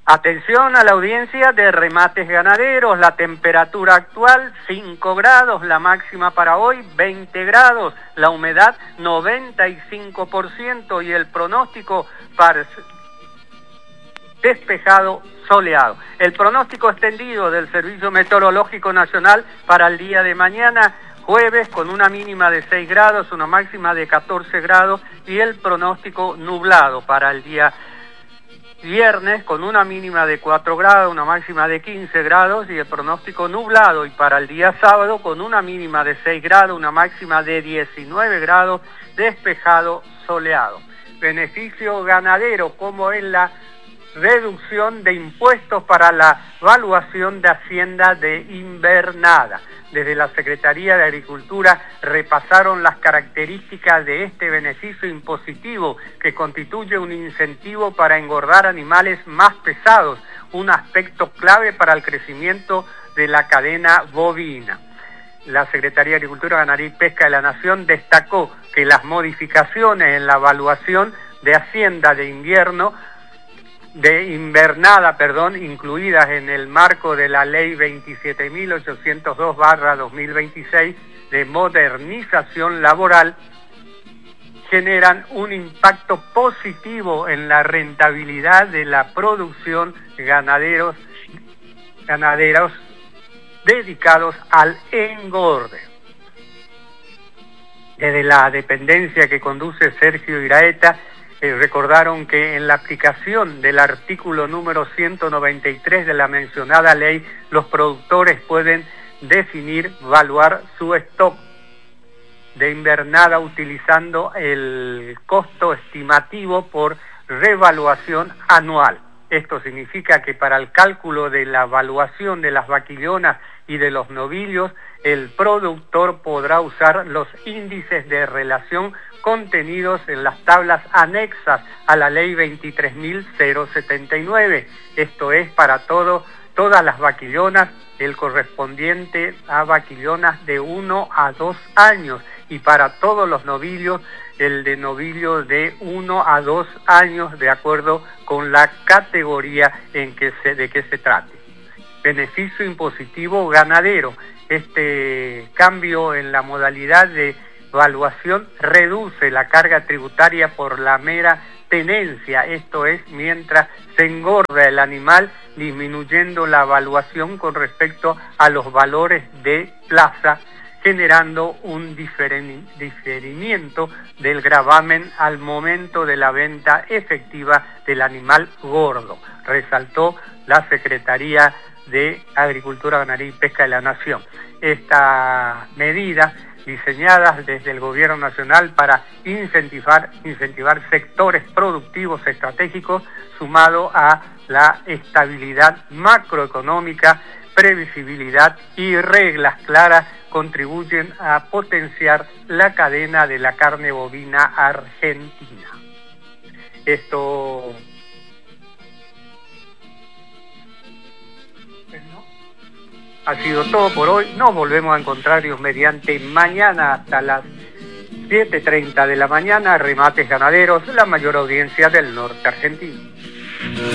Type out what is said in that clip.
Atención a la audiencia de Remates Ganaderos, la temperatura actual 5 grados, la máxima para hoy 20 grados, la humedad 95% y el pronóstico despejado soleado. El pronóstico extendido del Servicio Meteorológico Nacional para el día de mañana, jueves, con una mínima de 6 grados, una máxima de 14 grados y el pronóstico nublado para el día viernes con una mínima de 4 grados, una máxima de 15 grados y el pronóstico nublado, y para el día sábado con una mínima de 6 grados, una máxima de 19 grados, despejado soleado. Beneficio ganadero, como es la reducción de impuestos para la evaluación de hacienda de invernada. Desde la Secretaría de Agricultura repasaron las características de este beneficio impositivo que constituye un incentivo para engordar animales más pesados, un aspecto clave para el crecimiento de la cadena bovina. La Secretaría de Agricultura, Ganadería y Pesca de la Nación destacó que las modificaciones en la evaluación de hacienda de invernada, incluidas en el marco de la Ley 27.802/2026 de modernización laboral, generan un impacto positivo en la rentabilidad de la producción ganaderos dedicados al engorde. Desde la dependencia que conduce Sergio Iraeta, recordaron que en la aplicación del artículo número 193 de la mencionada ley, los productores pueden definir, evaluar su stock de invernada utilizando el costo estimativo por revaluación anual. Esto significa que para el cálculo de la evaluación de las vaquillonas y de los novillos, el productor podrá usar los índices de relación contenidos en las tablas anexas a la ley 23.079. Esto es para todas las vaquillonas, el correspondiente a vaquillonas de 1 a 2 años, y para todos los novillos, el de novillo de 1 a 2 años, de acuerdo con la categoría de que se trate. Beneficio impositivo ganadero. Este cambio en la modalidad de evaluación reduce la carga tributaria por la mera tenencia, esto es, mientras se engorda el animal, disminuyendo la evaluación con respecto a los valores de plaza, generando un diferimiento del gravamen al momento de la venta efectiva del animal gordo, resaltó la Secretaría de Agricultura, Ganadería y Pesca de la Nación. Esta medida, diseñadas desde el Gobierno Nacional para incentivar sectores productivos estratégicos, sumado a la estabilidad macroeconómica, previsibilidad y reglas claras, contribuyen a potenciar la cadena de la carne bovina argentina. Esto ha sido todo por hoy. Nos volvemos a encontrar mediante mañana hasta las 7:30 de la mañana. Remates Ganaderos, la mayor audiencia del norte argentino.